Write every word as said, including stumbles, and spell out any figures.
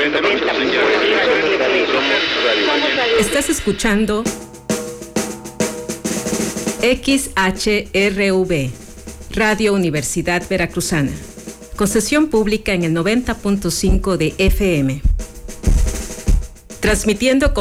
Estás escuchando X H R V, Radio Universidad Veracruzana, concesión pública en el noventa punto cinco de F M, transmitiendo con